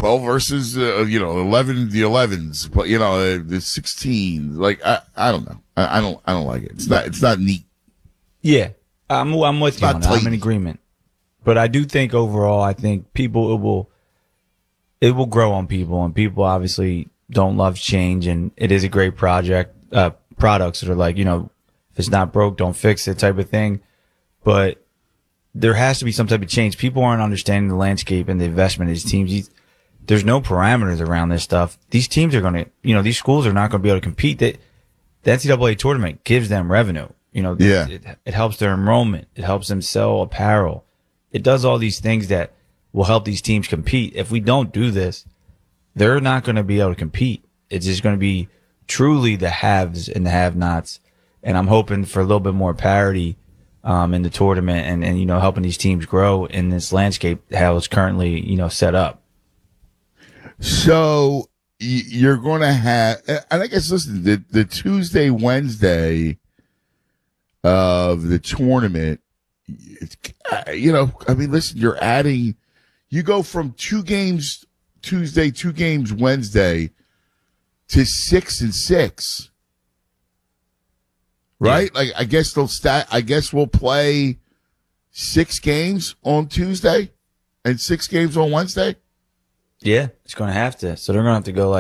12 versus, 11, the 11s, but, the 16. Like, I don't know. I don't like it. It's not neat. Yeah. I'm with you on that. I'm in tidy. agreement. But I do think overall, I think people, it will grow on people, and people obviously don't love change, and it is a great products that are like, if it's not broke, don't fix it type of thing. But there has to be some type of change. People aren't understanding the landscape and the investment in these teams. There's no parameters around this stuff. These teams are going to, these schools are not going to be able to compete. The NCAA tournament gives them revenue. It helps their enrollment. It helps them sell apparel. It does all these things that will help these teams compete. If we don't do this, they're not going to be able to compete. It's just going to be truly the haves and the have-nots. And I'm hoping for a little bit more parity in the tournament and helping these teams grow in this landscape how it's currently, set up. So you're going to have, and I guess, listen, the Tuesday, Wednesday of the tournament, listen, you're adding, you go from 2 games Tuesday, 2 games Wednesday to 6 and 6. Right? Yeah. Like, I guess we'll play 6 games on Tuesday and 6 games on Wednesday. Yeah, it's going to have to. So they're going to have to go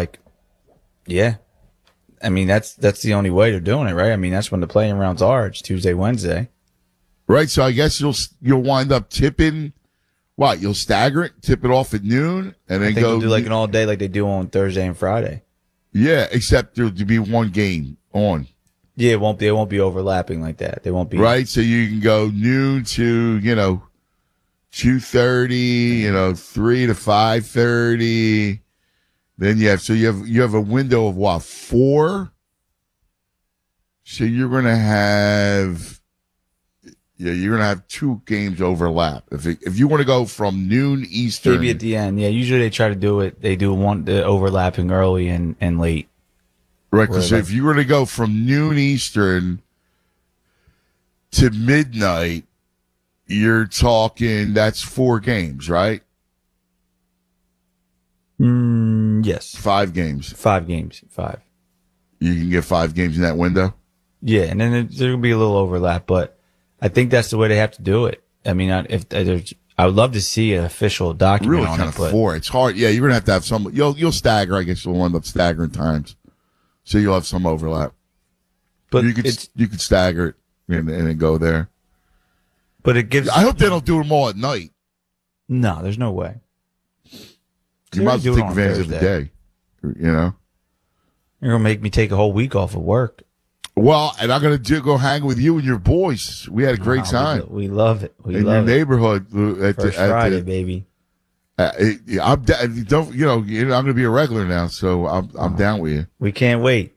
I mean, that's the only way they're doing it, right? I mean, that's when the playing rounds are. It's Tuesday, Wednesday. Right. So I guess you'll wind up tipping. What? You'll stagger it, tip it off at noon, and then they'll do like an all day, like they do on Thursday and Friday. Yeah, except there'll be 1 game on. Yeah, they won't be overlapping like that. They won't be. Right. So you can go noon to 2:30, 3 to 5:30. Then you have a window of what, 4? So you're gonna have 2 games overlap. If you want to go from noon Eastern, maybe at the end. Yeah, usually they try to do it. They do the overlapping early and late. Right, because if you were to go from noon Eastern to midnight, you're talking that's 4 games, right? Yes. 5 games. 5 games. 5. You can get 5 games in that window? Yeah, and then there'll be a little overlap, but I think that's the way they have to do it. I mean, I would love to see an official document really on kind it. Of 4. It's hard. Yeah, you're going to have some. You'll stagger. I guess you'll end up staggering times. So you'll have some overlap. But you could stagger it and then go there. But it gives. I hope they don't do them all at night. No, there's no way. You might take advantage of the day. You're gonna make me take a whole week off of work. Well, and I'm gonna go hang with you and your boys. We had a great time. We love it. In your neighborhood. First Friday, baby. I'm gonna be a regular now, so I'm down with you. We can't wait.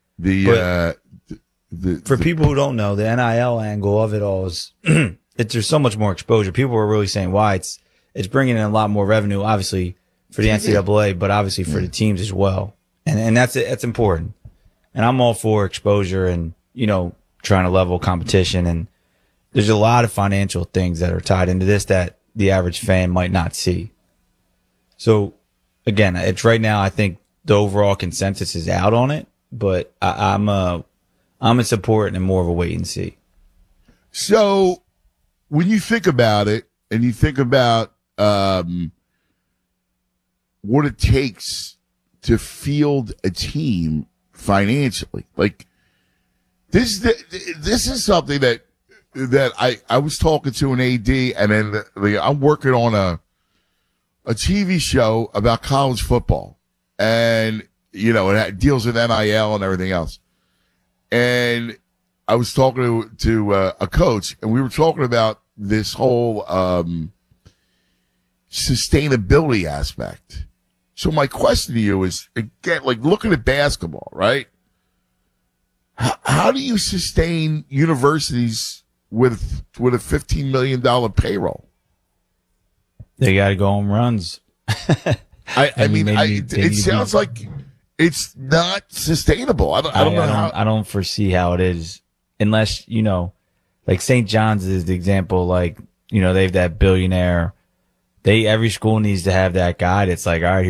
For people who don't know, the NIL angle of it all is there's so much more exposure. People are really saying why it's bringing in a lot more revenue, obviously for the NCAA, but obviously for the teams as well, and that's important. And I'm all for exposure and trying to level competition. And there's a lot of financial things that are tied into this that the average fan might not see. So again, it's right now. I think the overall consensus is out on it, but I'm in support and more of a wait and see. So when you think about it and you think about what it takes to field a team financially, like this is something that I was talking to an AD, and then I'm working on a TV show about college football, and it deals with NIL and everything else. And I was talking to a coach, and we were talking about this whole sustainability aspect. So my question to you is, again, like looking at basketball, right? How do you sustain universities with a $15 million payroll? They got to go on runs. It sounds like it's not sustainable. I don't know how. I don't foresee how it is unless, like St. John's is the example. Like, they have that billionaire. Every school needs to have that guy. It's like, all right,